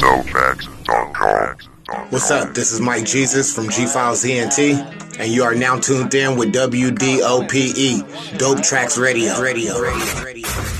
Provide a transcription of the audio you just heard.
DopeTracks.com. What's up? This is Mike Jesus from G Files ENT, and you are now tuned in with WDOPE, Dope Tracks Radio.